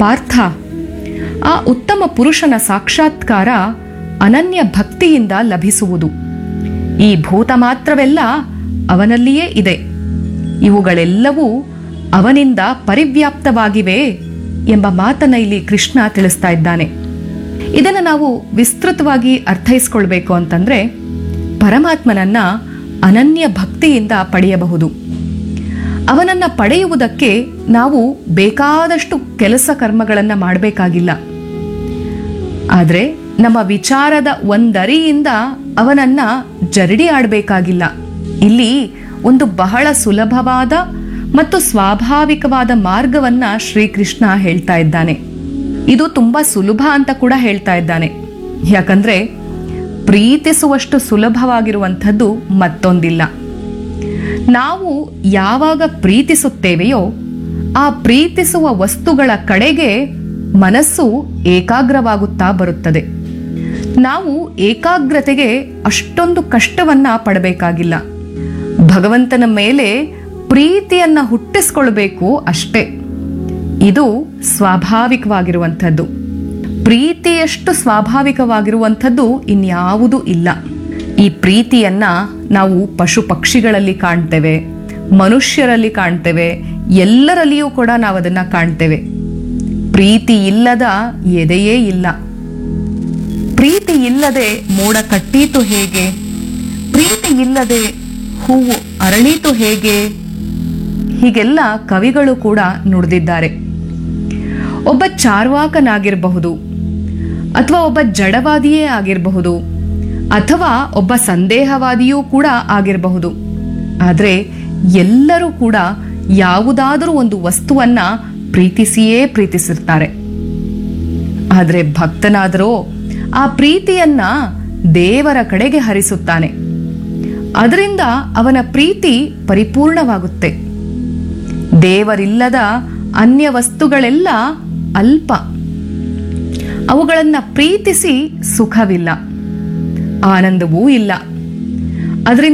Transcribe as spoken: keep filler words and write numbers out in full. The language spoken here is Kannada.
ಪಾರ್ಥ, ಆ ಉತ್ತಮ ಪುರುಷನ ಸಾಕ್ಷಾತ್ಕಾರ ಅನನ್ಯ ಭಕ್ತಿಯಿಂದ ಲಭಿಸುವುದು. ಈ ಭೂತ ಮಾತ್ರವೆಲ್ಲ ಅವನಲ್ಲಿಯೇ ಇದೆ. ಇವುಗಳೆಲ್ಲವೂ ಅವನಿಂದ ಪರಿವ್ಯಾಪ್ತವಾಗಿವೆ ಎಂಬ ಮಾತನ್ನ ಇಲ್ಲಿ ಕೃಷ್ಣ ತಿಳಿಸ್ತಾ ಇದ್ದಾನೆ. ಇದನ್ನು ನಾವು ವಿಸ್ತೃತವಾಗಿ ಅರ್ಥೈಸ್ಕೊಳ್ಬೇಕು ಅಂತಂದ್ರೆ, ಪರಮಾತ್ಮನನ್ನ ಅನನ್ಯ ಭಕ್ತಿಯಿಂದ ಪಡೆಯಬಹುದು. ಅವನನ್ನ ಪಡೆಯುವುದಕ್ಕೆ ನಾವು ಬೇಕಾದಷ್ಟು ಕೆಲಸ ಕರ್ಮಗಳನ್ನು ಮಾಡಬೇಕಾಗಿಲ್ಲ. ಆದರೆ ನಮ್ಮ ವಿಚಾರದ ಒಂದರಿಯಿಂದ ಅವನನ್ನ ಜರಡಿ ಆಡಬೇಕಾಗಿಲ್ಲ. ಇಲ್ಲಿ ಒಂದು ಬಹಳ ಸುಲಭವಾದ ಮತ್ತು ಸ್ವಾಭಾವಿಕವಾದ ಮಾರ್ಗವನ್ನ ಶ್ರೀಕೃಷ್ಣ ಹೇಳ್ತಾ ಇದ್ದಾನೆ. ಇದು ತುಂಬಾ ಸುಲಭ ಅಂತ ಕೂಡ ಹೇಳ್ತಾ ಇದ್ದಾನೆ. ಯಾಕಂದ್ರೆ ಪ್ರೀತಿಸುವಷ್ಟು ಸುಲಭವಾಗಿರುವಂಥದ್ದು ಮತ್ತೊಂದಿಲ್ಲ. ನಾವು ಯಾವಾಗ ಪ್ರೀತಿಸುತ್ತೇವೆಯೋ ಆ ಪ್ರೀತಿಸುವ ವಸ್ತುಗಳ ಕಡೆಗೆ ಮನಸ್ಸು ಏಕಾಗ್ರವಾಗುತ್ತಾ ಬರುತ್ತದೆ. ನಾವು ಏಕಾಗ್ರತೆಗೆ ಅಷ್ಟೊಂದು ಕಷ್ಟವನ್ನ ಪಡಬೇಕಾಗಿಲ್ಲ. ಭಗವಂತನ ಮೇಲೆ ಪ್ರೀತಿಯನ್ನ ಹುಟ್ಟಿಸ್ಕೊಳ್ಬೇಕು ಅಷ್ಟೇ. ಇದು ಸ್ವಾಭಾವಿಕವಾಗಿರುವಂಥದ್ದು. ಪ್ರೀತಿಯಷ್ಟು ಸ್ವಾಭಾವಿಕವಾಗಿರುವಂಥದ್ದು ಇನ್ಯಾವುದೂ ಇಲ್ಲ. ಈ ಪ್ರೀತಿಯನ್ನ ನಾವು ಪಶು ಪಕ್ಷಿಗಳಲ್ಲಿ ಕಾಣ್ತೇವೆ, ಮನುಷ್ಯರಲ್ಲಿ ಕಾಣ್ತೇವೆ, ಎಲ್ಲರಲ್ಲಿಯೂ ಕೂಡ ನಾವು ಅದನ್ನ ಕಾಣ್ತೇವೆ. ಪ್ರೀತಿ ಇಲ್ಲದ ಎದೆಯೇ ಇಲ್ಲ. ಪ್ರೀತಿ ಇಲ್ಲದೆ ಮೋಡ ಕಟ್ಟೀತು ಹೇಗೆ? ಪ್ರೀತಿ ಇಲ್ಲದೆ ಹೂವು ಅರಳೀತು ಹೇಗೆ? ಹೀಗೆಲ್ಲ ಕವಿಗಳು ಕೂಡ ನುಡಿದಿದ್ದಾರೆ. ಒಬ್ಬ ಚಾರ್ವಾಕನಾಗಿರಬಹುದು, ಅಥವಾ ಒಬ್ಬ ಜಡವಾದಿಯೇ ಆಗಿರಬಹುದು, ಅಥವಾ ಒಬ್ಬ ಸಂದೇಹವಾದಿಯೂ ಕೂಡ ಆಗಿರಬಹುದು. ಆದರೆ ಎಲ್ಲರೂ ಕೂಡ ಯಾವುದಾದರೂ ಒಂದು ವಸ್ತುವನ್ನ ಪ್ರೀತಿಸಿಯೇ ಪ್ರೀತಿಸಿರ್ತಾರೆ. ಆದರೆ ಭಕ್ತನಾದರೂ ಆ ಪ್ರೀತಿಯನ್ನ ದೇವರ ಕಡೆಗೆ ಹರಿಸುತ್ತಾನೆ. ಅದರಿಂದ ಅವನ ಪ್ರೀತಿ ಪರಿಪೂರ್ಣವಾಗುತ್ತೆ. ದೇವರಿಲ್ಲದ ಅನ್ಯ ವಸ್ತುಗಳೆಲ್ಲ ಅಲ್ಪ. ಅವುಗಳನ್ನ ಪ್ರೀತಿಸಿ ಸುಖವಿಲ್ಲ, ಆನಂದವೂ ಇಲ್ಲ. ಅದರಿಂದ